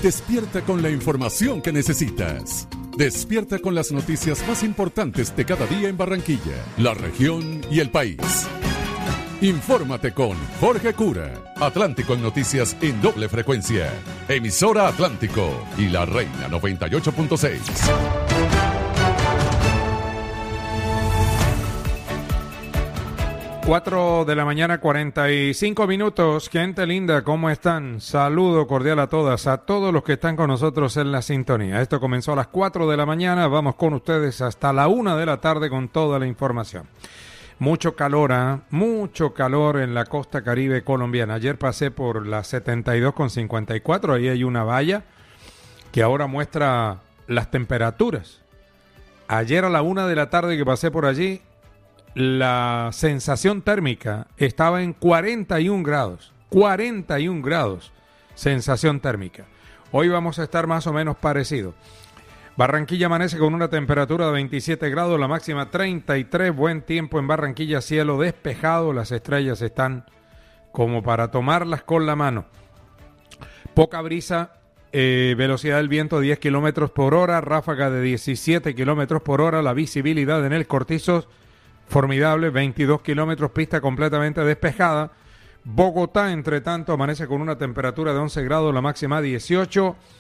Despierta con la información que necesitas. Despierta con las noticias más importantes de cada día en Barranquilla, la región y el país. Infórmate con Jorge Cura. Atlántico en noticias en doble frecuencia. Emisora Atlántico y La Reina 98.6. 4 de la mañana, 45 minutos. Gente linda, ¿cómo están? Saludo cordial a todas, a todos los que están con nosotros en la sintonía. Esto comenzó a las 4 de la mañana. Vamos con ustedes hasta la 1 de la tarde con toda la información. Mucho calor, mucho calor en la costa caribe colombiana. Ayer pasé por la 72,54. Ahí hay una valla que ahora muestra las temperaturas. Ayer a la 1 de la tarde que pasé por allí, la sensación térmica estaba en 41 grados. 41 grados sensación térmica. Hoy vamos a estar más o menos parecido. Barranquilla amanece con una temperatura de 27 grados, la máxima 33. Buen tiempo en Barranquilla, cielo despejado. Las estrellas están como para tomarlas con la mano. Poca brisa, velocidad del viento 10 kilómetros por hora, ráfaga de 17 kilómetros por hora. La visibilidad en el Cortizo formidable, 22 kilómetros, pista completamente despejada. Bogotá, entre tanto, amanece con una temperatura de 11 grados, la máxima 18.